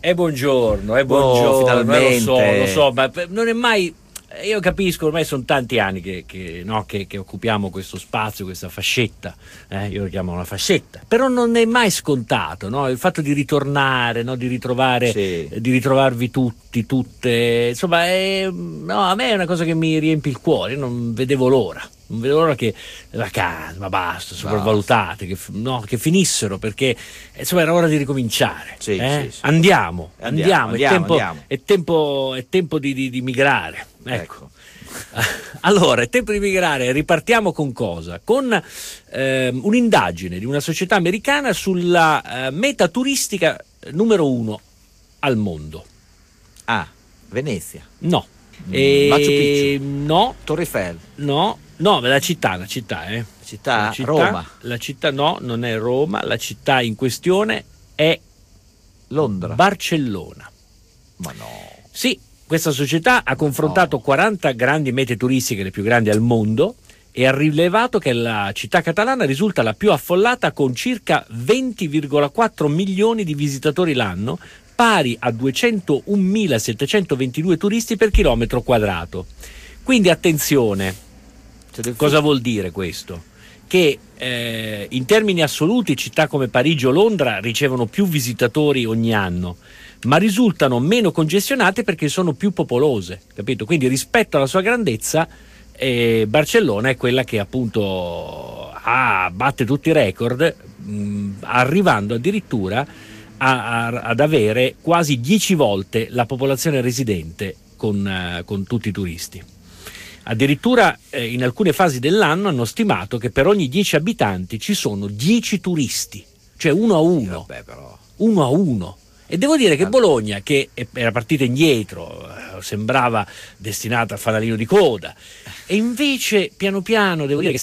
È buongiorno, finalmente. lo so, ma non è mai. Io capisco, ormai sono tanti anni che occupiamo questo spazio, questa fascetta, io lo chiamo una fascetta, però non è mai scontato, no? Il fatto di ritornare, no? Di ritrovare, di ritrovarvi tutte, insomma, a me è una cosa che mi riempie il cuore. Io non vedevo l'ora che le vacanze, ma basta, sopravvalutate, che finissero, perché insomma era ora di ricominciare. Sì. Andiamo. Andiamo. È tempo di migrare. Ecco. Allora, è tempo di migrare. Ripartiamo con cosa? Con un'indagine di una società americana sulla meta turistica numero 1 al mondo. Venezia. No. Machu Picchu. No. Torre Eiffel. No, la città. Città? Roma. La città no, non è Roma. La città in questione è Londra. Barcellona. Ma no. Sì, questa società ha confrontato 40 grandi mete turistiche, le più grandi al mondo, e ha rilevato che la città catalana risulta la più affollata, con circa 20,4 milioni di visitatori l'anno, pari a 201.722 turisti per chilometro quadrato. Quindi attenzione, cosa vuol dire questo? Che in termini assoluti città come Parigi o Londra ricevono più visitatori ogni anno, ma risultano meno congestionate perché sono più popolose, capito? Quindi rispetto alla sua grandezza, Barcellona è quella che appunto batte tutti i record, arrivando addirittura ad avere quasi 10 volte la popolazione residente con tutti i turisti. Addirittura in alcune fasi dell'anno hanno stimato che per ogni 10 abitanti ci sono 10 turisti, cioè uno a uno. Uno a uno. E devo dire che Bologna, che era partita indietro, sembrava destinata al fanalino di coda, e invece piano piano devo dire che